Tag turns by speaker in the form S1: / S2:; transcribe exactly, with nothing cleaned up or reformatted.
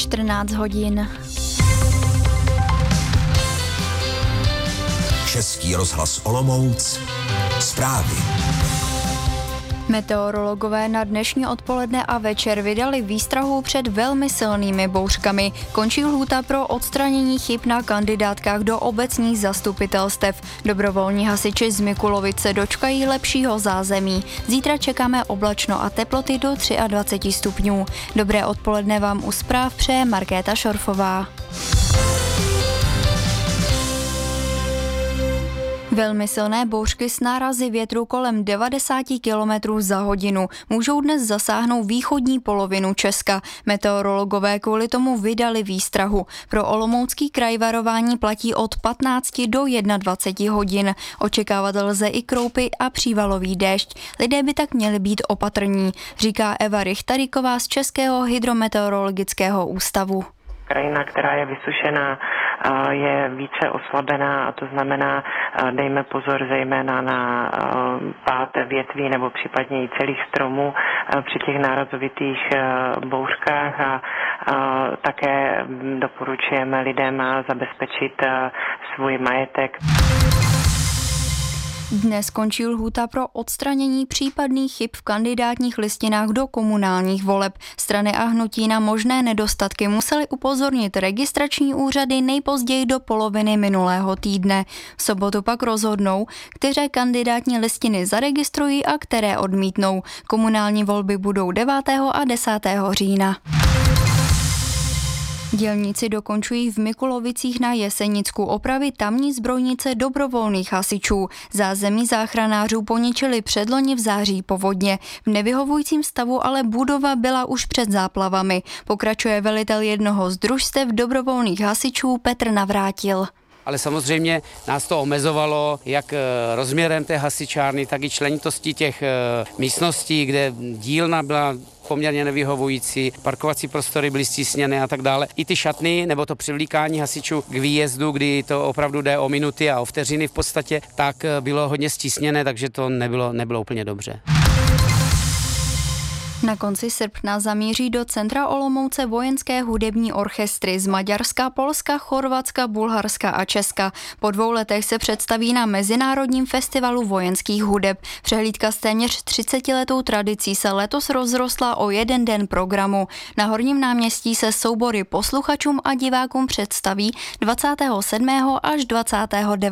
S1: čtrnáct hodin.
S2: Český rozhlas Olomouc. Zprávy.
S1: Meteorologové na dnešní odpoledne a večer vydali výstrahu před velmi silnými bouřkami. Končí lhůta pro odstranění chyb na kandidátkách do obecních zastupitelstev. Dobrovolní hasiči z Mikulovic se dočkají lepšího zázemí. Zítra čekáme oblačno a teploty do dvacet tři stupňů. Dobré odpoledne vám u zpráv přeje Markéta Šorfová. Velmi silné bouřky s nárazy větru kolem devadesát kilometrů za hodinu můžou dnes zasáhnout východní polovinu Česka. Meteorologové kvůli tomu vydali výstrahu. Pro Olomoucký kraj varování platí od patnácti do dvaceti jedné hodin. Očekávat lze i kroupy a přívalový déšť. Lidé by tak měli být opatrní, říká Eva Richtaríková z Českého hydrometeorologického ústavu.
S3: Krajina, která je vysušená, je více oslabená a to znamená, dejme pozor zejména na pád větví nebo případně i celých stromů při těch nárazovitých bouřkách a také doporučujeme lidem zabezpečit svůj majetek.
S1: Dnes končí lhůta pro odstranění případných chyb v kandidátních listinách do komunálních voleb. Strany a hnutí na možné nedostatky museli upozornit registrační úřady nejpozději do poloviny minulého týdne. V sobotu pak rozhodnou, které kandidátní listiny zaregistrují a které odmítnou. Komunální volby budou devátého a desátého října. Dělníci dokončují v Mikulovicích na Jesenicku opravy tamní zbrojnice dobrovolných hasičů. Zázemí záchranářů poničili předloni v září povodně. V nevyhovujícím stavu ale budova byla už před záplavami. Pokračuje velitel jednoho z družstev dobrovolných hasičů Petr Navrátil.
S4: Ale samozřejmě nás to omezovalo jak rozměrem té hasičárny, tak i členitostí těch místností, kde dílna byla poměrně nevyhovující, parkovací prostory byly stísněné a tak dále. I ty šatny nebo to přivlíkání hasičů k výjezdu, kdy to opravdu jde o minuty a o vteřiny v podstatě, tak bylo hodně stísněné, takže to nebylo, nebylo úplně dobře.
S1: Na konci srpna zamíří do centra Olomouce vojenské hudební orchestry z Maďarska, Polska, Chorvatska, Bulharska a Česka. Po dvou letech se představí na Mezinárodním festivalu vojenských hudeb. Přehlídka s téměř třicetiletou tradicí se letos rozrostla o jeden den programu. Na Horním náměstí se soubory posluchačům a divákům představí dvacátého sedmého až dvacátého devátého